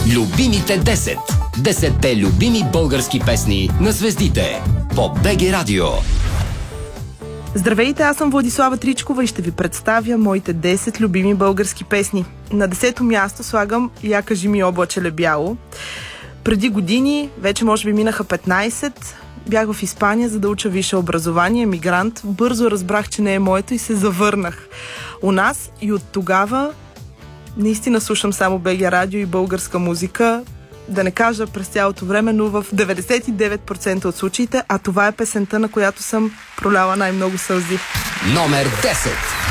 Любимите 10. 10-те любими български песни на звездите по БГ Радио. Здравейте, аз съм Владислава Тричкова и ще ви представя моите 10 любими български песни. На 10-то място слагам "Я кажи ми облачеле бяло". Преди години, вече може би минаха 15, бях в Испания, за да уча висше образование, емигрант. Бързо разбрах, че не е моето и се завърнах у нас и от тогава наистина слушам само БГ Радио и българска музика. Да не кажа през цялото време, но в 99% от случаите, а това е песента, на която съм проляла най-много сълзи. Номер 10.